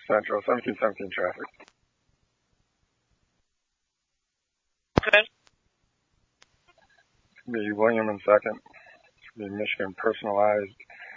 Central, 1717 traffic. Okay. Be William in second. Be Michigan personalized.